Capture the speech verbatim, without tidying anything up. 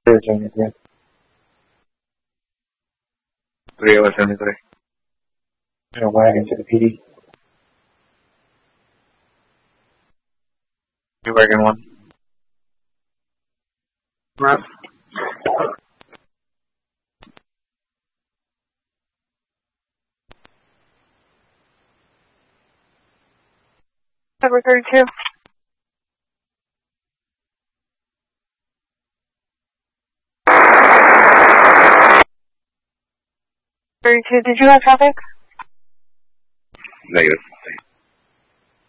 seventy-three. three oh seventy-three. No wagon to the P D. New wagon one. Right. Number thirty-two. thirty-two, did you have traffic? Negative.